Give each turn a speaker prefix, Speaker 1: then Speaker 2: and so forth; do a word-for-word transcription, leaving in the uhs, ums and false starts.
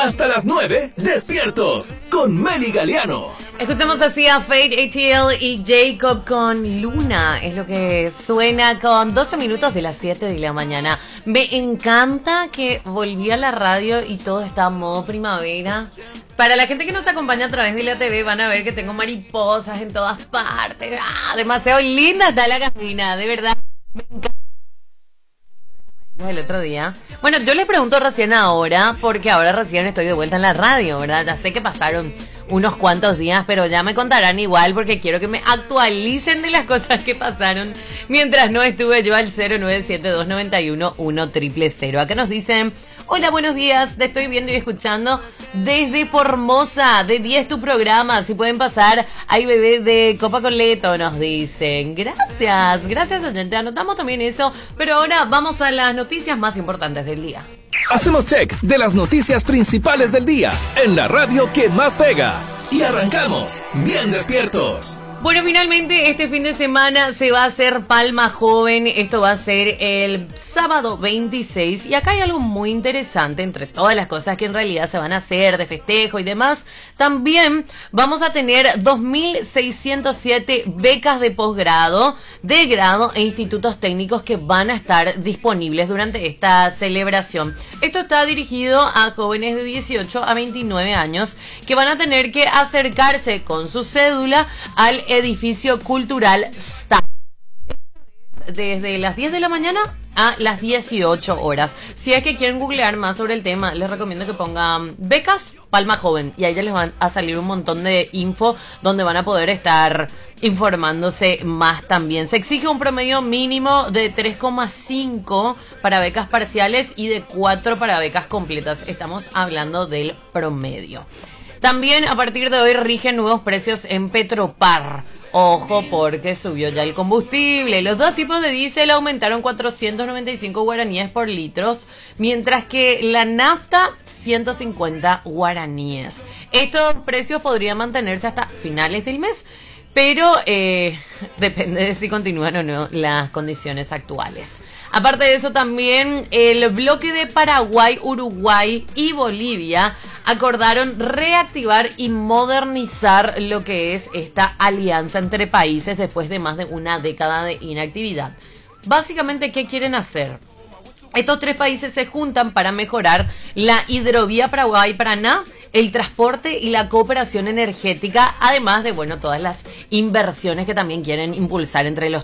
Speaker 1: Hasta las nueve, despiertos, con Meli Galeano.
Speaker 2: Escuchamos así a Fate, A T L y Jacob con Luna. Es lo que suena con doce minutos de las siete de la mañana. Me encanta que volví a la radio y todo está en modo primavera. Para la gente que nos acompaña a través de la T V van a ver que tengo mariposas en todas partes. ¡Ah! Demasiado linda está la cabina, de verdad. Me encanta. El otro día. Bueno, yo les pregunto recién ahora, porque ahora recién estoy de vuelta en la radio, ¿verdad? Ya sé que pasaron unos cuantos días, pero ya me contarán igual, porque quiero que me actualicen de las cosas que pasaron mientras no estuve yo al cero nueve siete dos nueve uno uno cero cero cero. Acá nos dicen: hola, buenos días, te estoy viendo y escuchando desde Formosa, de diez tu programa, si pueden pasar, hay bebé de Copa Coleto, nos dicen. Gracias, gracias oyente, anotamos también eso, pero ahora vamos a las noticias más importantes del día.
Speaker 1: Hacemos check de las noticias principales del día, en la radio que más pega. Y arrancamos, bien despiertos.
Speaker 2: Bueno, finalmente este fin de semana se va a hacer Palma Joven. Esto va a ser el sábado veintiséis. Y acá hay algo muy interesante entre todas las cosas que en realidad se van a hacer de festejo y demás. También vamos a tener dos mil seiscientas siete becas de posgrado, de grado e institutos técnicos que van a estar disponibles durante esta celebración. Esto está dirigido a jóvenes de dieciocho a veintinueve años que van a tener que acercarse con su cédula al edificio cultural S T A desde las diez de la mañana a las dieciocho horas. Si es que quieren googlear más sobre el tema, les recomiendo que pongan becas Palma Joven y ahí ya les van a salir un montón de info donde van a poder estar informándose más también. Se exige un promedio mínimo de tres coma cinco para becas parciales y de cuatro para becas completas. Estamos hablando del promedio. También a partir de hoy rigen nuevos precios en Petropar. Ojo, porque subió ya el combustible. Los dos tipos de diésel aumentaron cuatrocientos noventa y cinco guaraníes por litros, mientras que la nafta ciento cincuenta guaraníes. Estos precios podrían mantenerse hasta finales del mes, pero eh, depende de si continúan o no las condiciones actuales. Aparte de eso, también el bloque de Paraguay, Uruguay y Bolivia acordaron reactivar y modernizar lo que es esta alianza entre países después de más de una década de inactividad. Básicamente, ¿qué quieren hacer? Estos tres países se juntan para mejorar la hidrovía Paraguay-Paraná, el transporte y la cooperación energética, además de, bueno, todas las inversiones que también quieren impulsar entre los